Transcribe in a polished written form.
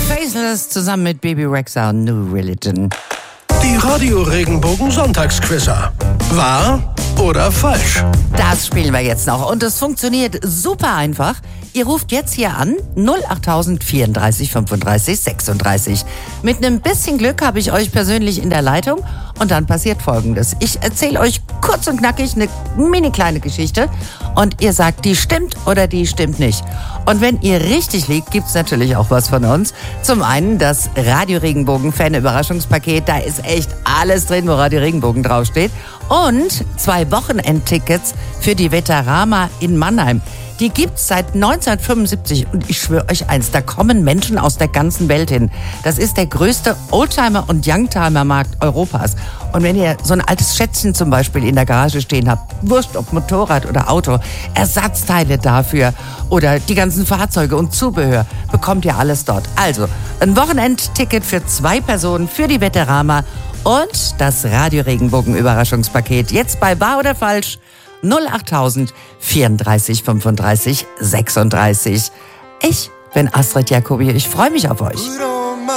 Faceless zusammen mit Baby Rexha und New Religion. Die Radio-Regenbogen Sonntagsquizzer. Wahr oder falsch? Das spielen wir jetzt noch und es funktioniert super einfach. Ihr ruft jetzt hier an 08000 34 35 36. Mit einem bisschen Glück habe ich euch persönlich in der Leitung und dann passiert Folgendes. Ich erzähle euch kurz und knackig eine mini kleine Geschichte und ihr sagt, die stimmt oder die stimmt nicht. Und wenn ihr richtig liegt, gibt's natürlich auch was von uns. Zum einen das Radio Regenbogen Fan Überraschungspaket, da ist echt alles drin, wo Radio Regenbogen draufsteht. Und 2 Wochenendtickets für die Veterama in Mannheim. Die gibt's seit 1975 und ich schwöre euch eins, da kommen Menschen aus der ganzen Welt hin. Das ist der größte Oldtimer- und Youngtimer-Markt Europas. Und wenn ihr so ein altes Schätzchen zum Beispiel in der Garage stehen habt, wurscht ob Motorrad oder Auto, Ersatzteile dafür oder die ganzen Fahrzeuge und Zubehör, bekommt ihr alles dort. Also ein Wochenendticket für 2 Personen für die Veterama und das Radio Regenbogen Überraschungspaket. Jetzt bei Wahr oder Falsch 08000 34 35 36. Ich bin Astrid Jacobi. Ich freue mich auf euch.